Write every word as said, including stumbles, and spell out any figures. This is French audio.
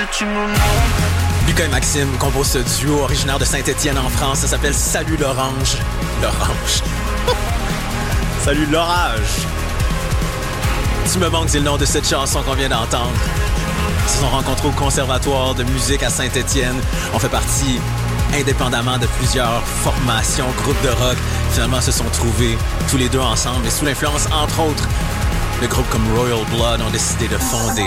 tu me manques. Lucas et Maxime composent ce duo originaire de Saint-Étienne en France. Ça s'appelle Salut l'Orange. L'Orange. Salut l'Orage. Tu me manques, c'est le nom de cette chanson qu'on vient d'entendre. Ils se sont rencontrés au Conservatoire de musique à Saint-Étienne. On fait partie indépendamment de plusieurs formations, groupes de rock. Finalement, se sont trouvés tous les deux ensemble et sous l'influence, entre autres, de groupes comme Royal Blood ont décidé de fonder